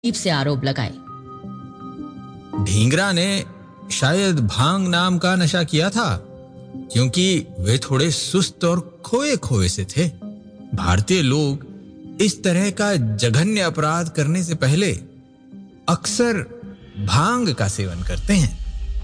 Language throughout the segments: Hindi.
से आरोप लगाए। ढींगरा ने शायद भांग नाम का नशा किया था, क्योंकि वे थोड़े सुस्त और खोए खोए से थे। भारतीय लोग इस तरह का जघन्य अपराध करने से पहले अक्सर भांग का सेवन करते हैं।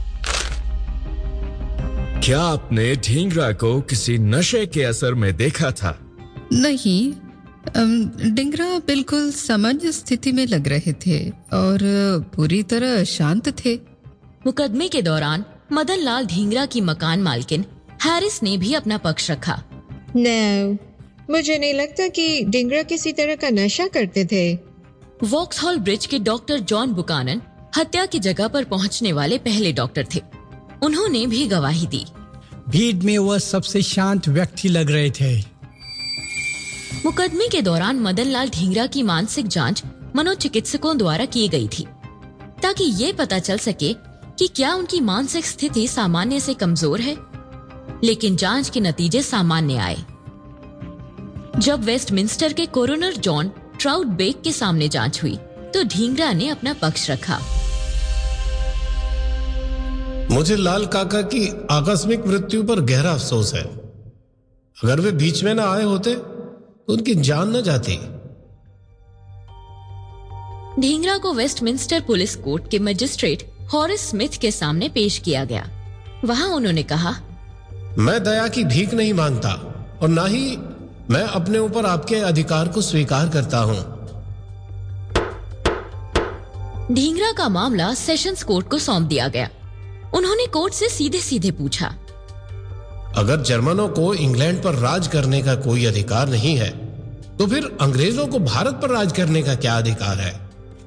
क्या आपने ढींगरा को किसी नशे के असर में देखा था? नहीं, ढींगरा बिल्कुल सामान्य स्थिति में लग रहे थे और पूरी तरह शांत थे। मुकदमे के दौरान मदन लाल ढींगरा की मकान मालकिन हैरिस ने भी अपना पक्ष रखा। No, मुझे नहीं लगता कि ढींगरा किसी तरह का नशा करते थे। वॉक्सहॉल ब्रिज के डॉक्टर जॉन बुकानन हत्या की जगह पर पहुंचने वाले पहले डॉक्टर थे। उन्होंने भी गवाही दी। भीड़ में वह सबसे शांत व्यक्ति लग रहे थे। मुकदमे के दौरान मदन लाल ढींगरा की मानसिक जांच मनोचिकित्सकों द्वारा की गई थी, ताकि ये पता चल सके कि क्या उनकी मानसिक स्थिति सामान्य से कमजोर है। लेकिन जांच के नतीजे सामान्य आए। जब वेस्टमिंस्टर के कोरोनर जॉन ट्राउट बेक के सामने जांच हुई, तो ढींगरा ने अपना पक्ष रखा। मुझे लाल काका की आकस्मिक मृत्यु पर गहरा अफसोस है। अगर वे बीच में ना आए होते तो उनकी जान न जाती। ढींगरा को वेस्टमिंस्टर पुलिस कोर्ट के मजिस्ट्रेट हॉरिस स्मिथ के सामने पेश किया गया। वहां उन्होंने कहा, मैं दया की भीख नहीं मांगता और ना ही मैं अपने ऊपर आपके अधिकार को स्वीकार करता हूं। ढींगरा का मामला सेशंस कोर्ट को सौंप दिया गया। उन्होंने कोर्ट से सीधे सीधे पूछा, अगर जर्मनों को इंग्लैंड पर राज करने का कोई अधिकार नहीं है, तो फिर अंग्रेजों को भारत पर राज करने का क्या अधिकार है?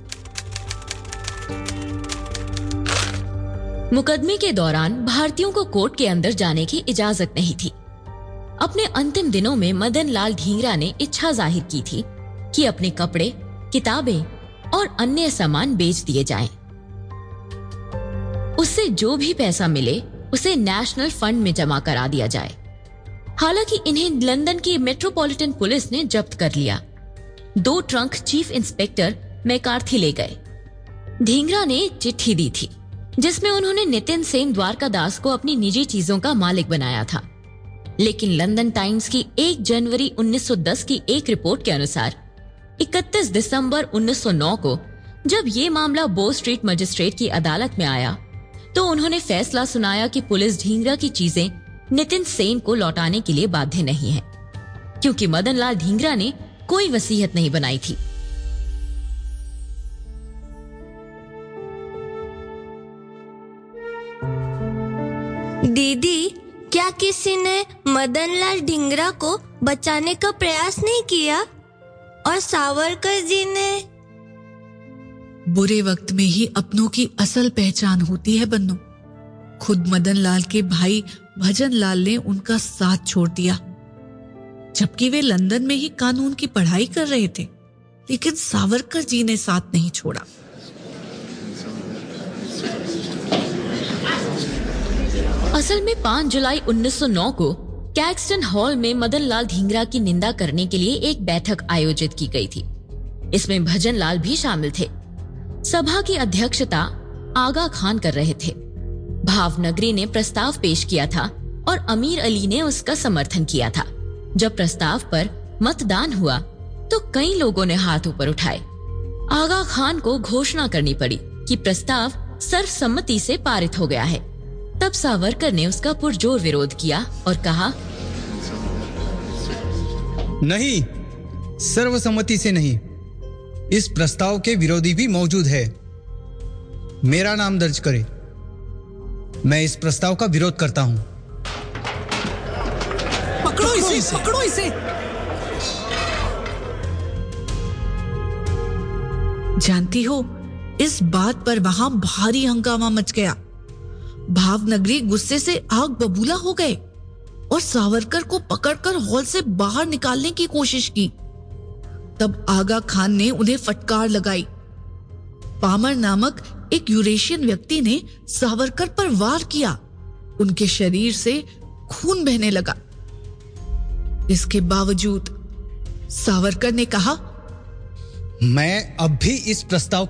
मुकदमे के दौरान भारतीयों को कोर्ट के अंदर जाने की इजाजत नहीं थी। अपने अंतिम दिनों में मदन लाल ढींगरा ने इच्छा जाहिर की थी कि अपने कपड़े, किताबें और अन्य सामान बेच दिए जाएं। उससे जो भी पैसा मिले उसे नेशनल फंड में जमा करा दिया जाए। हालांकि इन्हें लंदन की मेट्रोपॉलिटन पुलिस ने जब्त कर लिया। 2 ट्रंक चीफ इंस्पेक्टर मैकार्थी ले गए। ढींगरा ने चिट्ठी दी थी, जिसमें उन्होंने नितिन सेन द्वारकादास को अपनी निजी चीजों का मालिक बनाया था। लेकिन लंदन टाइम्स की 1 जनवरी 1910 की एक रिपोर्ट के अनुसार 31 दिसंबर 1909 को जब ये मामला बो स्ट्रीट मजिस्ट्रेट की अदालत में आया, तो उन्होंने फैसला सुनाया कि पुलिस ढींगरा की चीजें नितिन सेन को लौटाने के लिए बाध्य नहीं है, क्योंकि मदन लाल ढींगरा ने कोई वसीयत नहीं बनाई थी। दीदी, क्या किसी ने मदन लाल ढींगरा को बचाने का प्रयास नहीं किया? और सावरकर जी ने? बुरे वक्त में ही अपनों की असल पहचान होती है बन्नू। खुद मदन लाल के भाई भजन लाल ने उनका साथ छोड़ दिया, जबकि वे लंदन में ही कानून की पढ़ाई कर रहे थे। लेकिन सावरकर जी ने साथ नहीं छोड़ा। असल में 5 जुलाई 1909 को कैक्सटन हॉल में मदन लाल ढींगरा की निंदा करने के लिए एक बैठक आयोजित की गई थी। इसमें भजन लाल भी शामिल थे। सभा की अध्यक्षता आगा खान कर रहे थे। भावनगरी ने प्रस्ताव पेश किया था और अमीर अली ने उसका समर्थन किया था। जब प्रस्ताव पर मतदान हुआ तो कई लोगों ने हाथ ऊपर उठाए। आगा खान को घोषणा करनी पड़ी कि प्रस्ताव सर्वसम्मति से पारित हो गया है। तब सावरकर ने उसका पुरजोर विरोध किया और कहा, नहीं, सर्वसम्मति से नहीं, इस प्रस्ताव के विरोधी भी मौजूद है। मेरा नाम दर्ज करें। मैं इस प्रस्ताव का विरोध करता हूं। पकड़ो इसे, पकड़ो इसे। जानती हो, इस बात पर वहां भारी हंगामा मच गया। भावनगरी गुस्से से आग बबूला हो गए और सावरकर को पकड़कर हॉल से बाहर निकालने की कोशिश की। तब आगा खान ने उन्हें फटकार लगाई। पामर नामक एक यूरेशियन व्यक्ति ने सावरकर पर वार किया। उनके शरीर से खून बहने लगा। इसके बावजूद सावरकर ने कहा, मैं अब भी इस प्रस्ताव